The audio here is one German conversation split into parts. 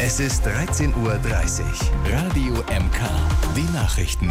Es ist 13:30 Uhr. Radio MK. Die Nachrichten.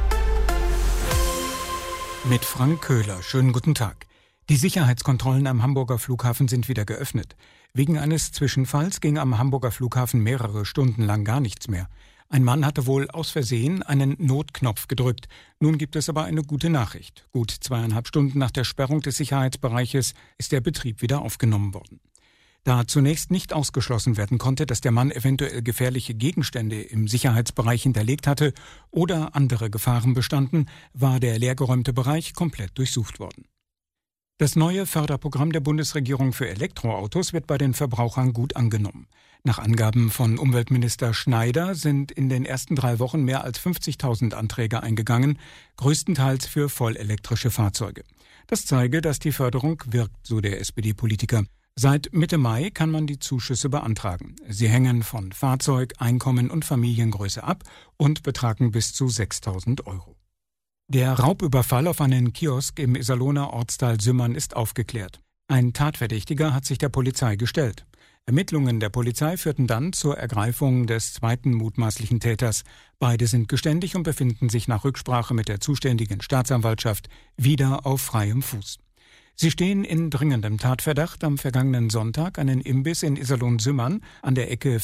Mit Frank Köhler. Schönen guten Tag. Die Sicherheitskontrollen am Hamburger Flughafen sind wieder geöffnet. Wegen eines Zwischenfalls ging am Hamburger Flughafen mehrere Stunden lang gar nichts mehr. Ein Mann hatte wohl aus Versehen einen Notknopf gedrückt. Nun gibt es aber eine gute Nachricht. Gut 2,5 Stunden nach der Sperrung des Sicherheitsbereiches ist der Betrieb wieder aufgenommen worden. Da zunächst nicht ausgeschlossen werden konnte, dass der Mann eventuell gefährliche Gegenstände im Sicherheitsbereich hinterlegt hatte oder andere Gefahren bestanden, war der leergeräumte Bereich komplett durchsucht worden. Das neue Förderprogramm der Bundesregierung für Elektroautos wird bei den Verbrauchern gut angenommen. Nach Angaben von Umweltminister Schneider sind in den ersten 3 Wochen mehr als 50.000 Anträge eingegangen, größtenteils für vollelektrische Fahrzeuge. Das zeige, dass die Förderung wirkt, so der SPD-Politiker. Seit Mitte Mai kann man die Zuschüsse beantragen. Sie hängen von Fahrzeug, Einkommen und Familiengröße ab und betragen bis zu 6.000 Euro. Der Raubüberfall auf einen Kiosk im Iserlohner Ortsteil Sümmern ist aufgeklärt. Ein Tatverdächtiger hat sich der Polizei gestellt. Ermittlungen der Polizei führten dann zur Ergreifung des zweiten mutmaßlichen Täters. Beide sind geständig und befinden sich nach Rücksprache mit der zuständigen Staatsanwaltschaft wieder auf freiem Fuß. Sie stehen in dringendem Tatverdacht, am vergangenen Sonntag einen Imbiss in Iserlohn-Sümmern an der Ecke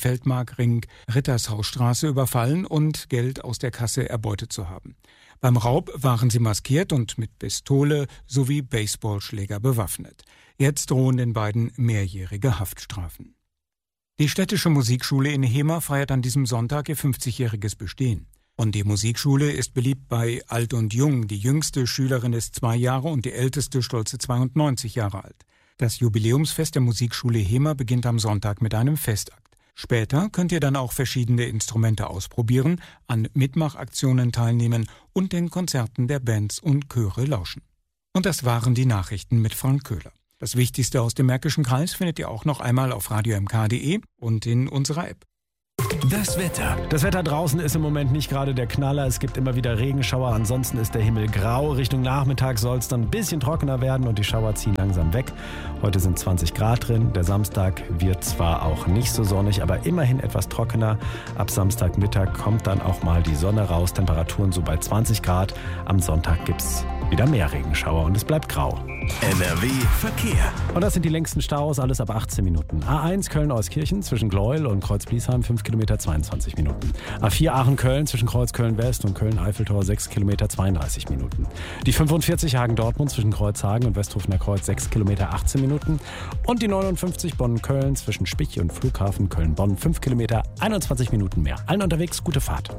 Feldmarkring-Rittershausstraße überfallen und Geld aus der Kasse erbeutet zu haben. Beim Raub waren sie maskiert und mit Pistole sowie Baseballschläger bewaffnet. Jetzt drohen den beiden mehrjährige Haftstrafen. Die Städtische Musikschule in Hemer feiert an diesem Sonntag ihr 50-jähriges Bestehen. Und die Musikschule ist beliebt bei Alt und Jung. Die jüngste Schülerin ist 2 Jahre und die älteste stolze 92 Jahre alt. Das Jubiläumsfest der Musikschule Hemer beginnt am Sonntag mit einem Festakt. Später könnt ihr dann auch verschiedene Instrumente ausprobieren, an Mitmachaktionen teilnehmen und den Konzerten der Bands und Chöre lauschen. Und das waren die Nachrichten mit Frank Köhler. Das Wichtigste aus dem Märkischen Kreis findet ihr auch noch einmal auf radiomk.de und in unserer App. Das Wetter. Das Wetter draußen ist im Moment nicht gerade der Knaller. Es gibt immer wieder Regenschauer. Ansonsten ist der Himmel grau. Richtung Nachmittag soll es dann ein bisschen trockener werden und die Schauer ziehen langsam weg. Heute sind 20 Grad drin. Der Samstag wird zwar auch nicht so sonnig, aber immerhin etwas trockener. Ab Samstagmittag kommt dann auch mal die Sonne raus. Temperaturen so bei 20 Grad. Am Sonntag gibt es wieder mehr Regenschauer und es bleibt grau. NRW Verkehr. Und das sind die längsten Staus, alles ab 18 Minuten. A1 Köln-Euskirchen zwischen Gleuel und Kreuz-Bliesheim 5 Kilometer 22 Minuten. A4 Aachen-Köln zwischen Kreuz-Köln-West und Köln-Eiffeltor 6 Kilometer 32 Minuten. Die 45 Hagen-Dortmund zwischen Kreuzhagen und Westhofener Kreuz 6 Kilometer 18 Minuten. Und die 59 Bonn-Köln zwischen Spich und Flughafen Köln-Bonn 5 Kilometer 21 Minuten mehr. Allen unterwegs gute Fahrt.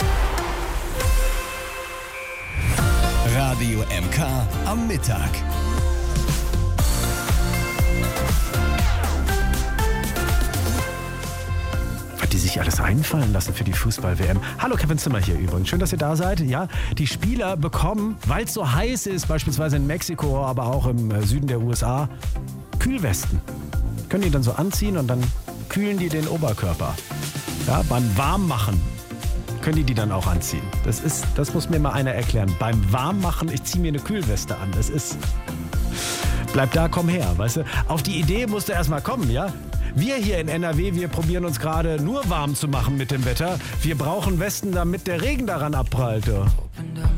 Radio MK am Mittag. Was die sich alles einfallen lassen für die Fußball-WM. Hallo, Kevin Zimmer hier übrigens. Schön, dass ihr da seid. Ja, die Spieler bekommen, weil es so heiß ist, beispielsweise in Mexiko, aber auch im Süden der USA, Kühlwesten. Können die dann so anziehen und dann kühlen die den Oberkörper. Ja, beim Warmmachen können die dann auch anziehen. Das muss mir mal einer erklären. Beim Warmmachen, ich ziehe mir eine Kühlweste an. Das ist... Bleib da, komm her, weißt du? Auf die Idee musst du erstmal kommen, ja? Wir hier in NRW, wir probieren uns gerade nur warm zu machen mit dem Wetter. Wir brauchen Westen, damit der Regen daran abprallt.